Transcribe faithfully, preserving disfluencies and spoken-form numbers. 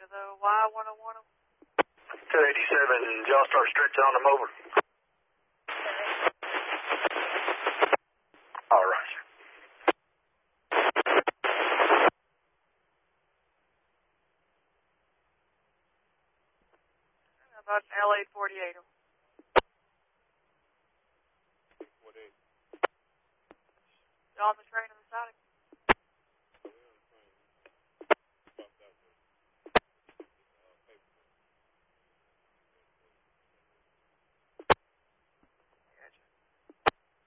the Y one oh one. two eighty-seven, y'all start stretching on them over. All right. About an L eight forty-eight. What eight? On the train.